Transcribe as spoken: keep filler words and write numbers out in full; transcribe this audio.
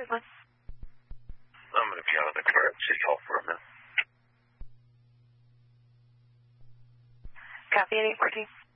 recorded line. I'm going to be out of the car at City Hall for a minute. Copy at eight fourteen.